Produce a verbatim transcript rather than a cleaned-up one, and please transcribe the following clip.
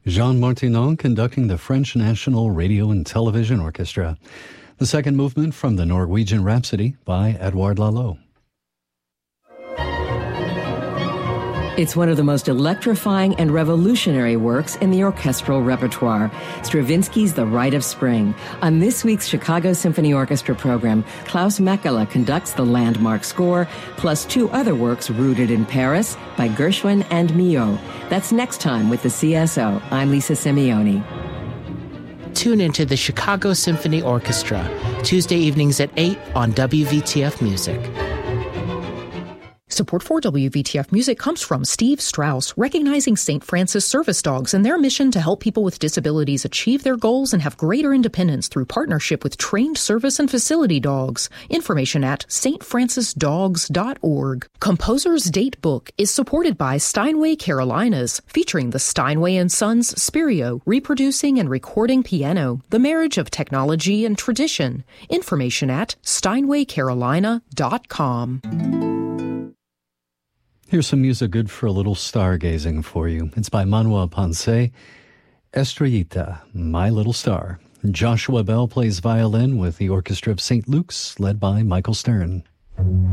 Jean Martinon conducting the French National Radio and Television Orchestra. The second movement from the Norwegian Rhapsody by Edouard Lalo. It's one of the most electrifying and revolutionary works in the orchestral repertoire, Stravinsky's The Rite of Spring. On this week's Chicago Symphony Orchestra program, Klaus Mäkelä conducts the landmark score, plus two other works rooted in Paris by Gershwin and Milhaud. That's next time with the C S O. I'm Lisa Simeoni. Tune into the Chicago Symphony Orchestra, Tuesday evenings at eight on W V T F Music. Support for W V T F Music comes from Steve Strauss, recognizing Saint Francis service dogs and their mission to help people with disabilities achieve their goals and have greater independence through partnership with trained service and facility dogs. Information at s t francis dogs dot org. Composer's Date Book is supported by Steinway Carolinas, featuring the Steinway and Sons Spirio, reproducing and recording piano, the marriage of technology and tradition. Information at steinway carolina dot com. Here's some music good for a little stargazing for you. It's by Manuel Ponce, Estrellita, My Little Star. Joshua Bell plays violin with the Orchestra of Saint Luke's, led by Michael Stern.